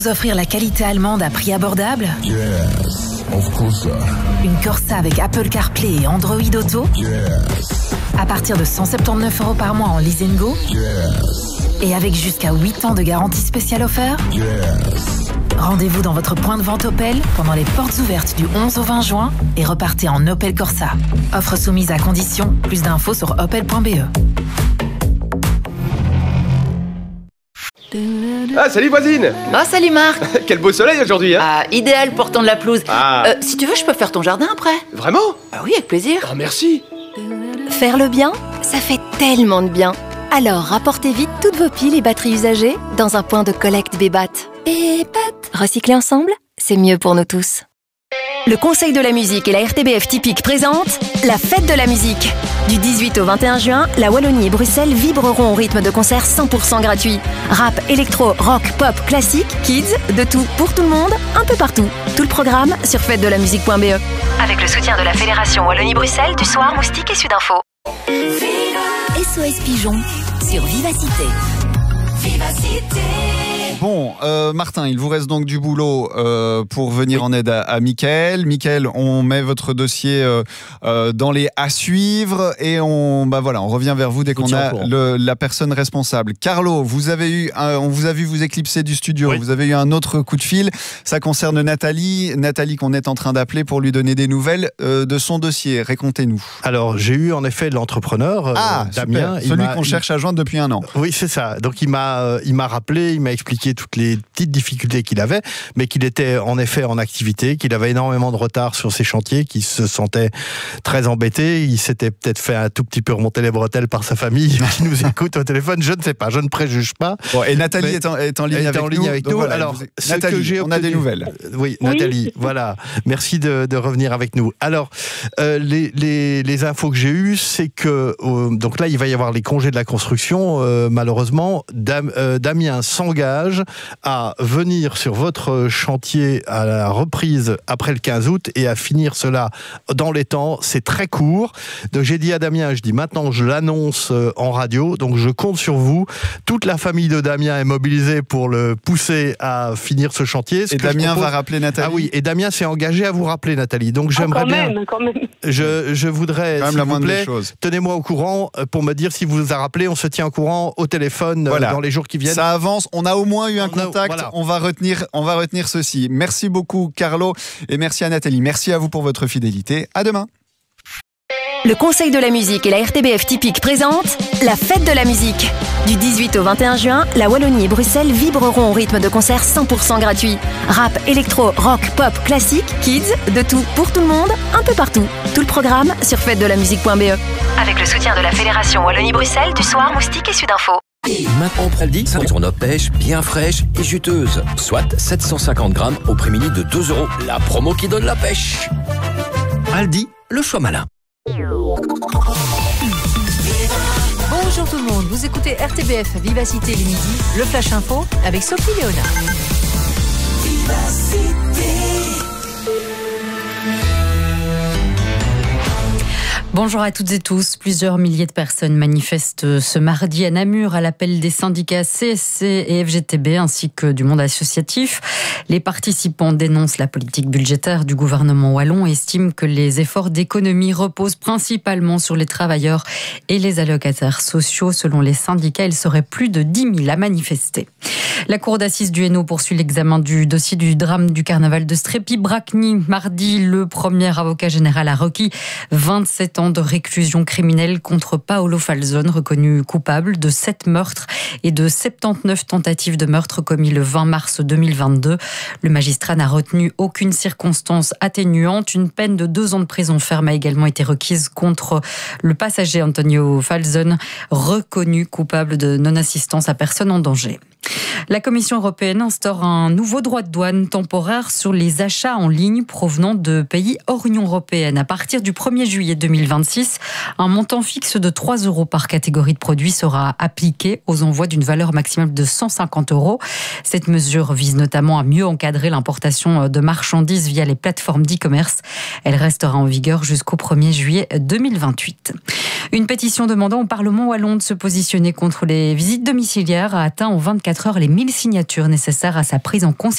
Vous offrir la qualité allemande à prix abordable? Yes, of course. Une Corsa avec Apple CarPlay et Android Auto? Yes. À partir de 179 € par mois en Lease & Go? Yes. Et avec jusqu'à 8 ans de garantie spéciale offert? Yes. Rendez-vous dans votre point de vente Opel pendant les portes ouvertes du 11 au 20 juin et repartez en Opel Corsa. Offre soumise à condition. Plus d'infos sur opel.be. Ah, salut voisine! Oh, salut Marc! Quel beau soleil aujourd'hui, hein? Ah, idéal pour tendre la pelouse. Ah. Si tu veux, je peux faire ton jardin après. Vraiment? Ah oui, avec plaisir. Oh, merci! Faire le bien, ça fait tellement de bien. Alors, rapportez vite toutes vos piles et batteries usagées dans un point de collecte Bébat. Bébat. Recycler ensemble, c'est mieux pour nous tous. Le Conseil de la musique et la RTBF Typique présentent la Fête de la musique. Du 18 au 21 juin, la Wallonie et Bruxelles vibreront au rythme de concerts 100% gratuits. Rap, électro, rock, pop, classique, kids, de tout pour tout le monde, un peu partout. Tout le programme sur fêtedelamusique.be. Avec le soutien de la Fédération Wallonie-Bruxelles, du Soir, Moustique et Sudinfo. SOS Pigeon sur Vivacité. Vivacité. Bon, Martin, il vous reste donc du boulot pour venir en aide à Mickaël. Mickaël, on met votre dossier dans les à suivre et on revient vers vous dès qu'on a la personne responsable. Carlo, on vous a vu vous éclipser du studio. Oui. Vous avez eu un autre coup de fil. Ça concerne Nathalie qu'on est en train d'appeler pour lui donner des nouvelles de son dossier. Racontez-nous. Alors, j'ai eu en effet l'entrepreneur, Damien. Celui qu'on cherche à joindre depuis un an. Oui, c'est ça. Donc, il m'a rappelé, il m'a expliqué toutes les petites difficultés qu'il avait, mais qu'il était en effet en activité, qu'il avait énormément de retard sur ses chantiers, qu'il se sentait très embêté. Il s'était peut-être fait un tout petit peu remonter les bretelles par sa famille qui nous écoute au téléphone. Je ne sais pas, je ne préjuge pas. Bon, et Nathalie est en ligne avec nous. Voilà, alors, Nathalie, on a des nouvelles. Oui, Nathalie, voilà. Merci de revenir avec nous. Alors, les infos que j'ai eues, c'est que donc là, il va y avoir les congés de la construction. Malheureusement, Damien s'engage à venir sur votre chantier à la reprise après le 15 août et à finir cela dans les temps. C'est très court. Donc j'ai dit à Damien, maintenant je l'annonce en radio, donc je compte sur vous. Toute la famille de Damien est mobilisée pour le pousser à finir ce chantier. Et Damien va rappeler Nathalie. Ah oui, et Damien s'est engagé à vous rappeler Nathalie. Donc j'aimerais quand même. Je voudrais, s'il vous plaît, tenez-moi au courant pour me dire si vous a rappelé. On se tient au courant au téléphone dans les jours qui viennent. Ça avance. On a au moins eu un contact. Voilà. On va retenir ceci. Merci beaucoup Carlo et merci à Nathalie. Merci à vous pour votre fidélité. À demain. Le Conseil de la musique et la RTBF Typique présentent la Fête de la musique. Du 18 au 21 juin, la Wallonie et Bruxelles vibreront au rythme de concerts 100% gratuits. Rap, électro, rock, pop, classique, kids, de tout pour tout le monde, un peu partout. Tout le programme sur fêtedelamusique.be. Avec le soutien de la Fédération Wallonie-Bruxelles, du Soir, Moustique et Sudinfo. Maintenant, Aldi, sur nos pêches bien fraîches et juteuses. Soit 750 grammes au prix mini de 2 €. La promo qui donne la pêche. Aldi, le choix malin. Bonjour tout le monde, vous écoutez RTBF Vivacité les midis, le Flash Info avec Sophie Léonard. Bonjour à toutes et tous. Plusieurs milliers de personnes manifestent ce mardi à Namur à l'appel des syndicats CSC et FGTB ainsi que du monde associatif. Les participants dénoncent la politique budgétaire du gouvernement wallon et estiment que les efforts d'économie reposent principalement sur les travailleurs et les allocataires sociaux. Selon les syndicats, il serait plus de 10 000 à manifester. La cour d'assises du Hainaut poursuit l'examen du dossier du drame du carnaval de Strépy-Bracny. Mardi, le premier avocat général a requis 27 ans de réclusion criminelle contre Paolo Falzone, reconnu coupable de 7 meurtres et de 79 tentatives de meurtre commis le 20 mars 2022. Le magistrat n'a retenu aucune circonstance atténuante. Une peine de 2 ans de prison ferme a également été requise contre le passager Antonio Falzone, reconnu coupable de non-assistance à personne en danger. La Commission européenne instaure un nouveau droit de douane temporaire sur les achats en ligne provenant de pays hors Union européenne. À partir du 1er juillet 2026, un montant fixe de 3 € par catégorie de produits sera appliqué aux envois d'une valeur maximale de 150 €. Cette mesure vise notamment à mieux encadrer l'importation de marchandises via les plateformes d'e-commerce. Elle restera en vigueur jusqu'au 1er juillet 2028. Une pétition demandant au Parlement wallon de se positionner contre les visites domiciliaires a atteint en 24 heures les 1000 signatures nécessaires à sa prise en considération.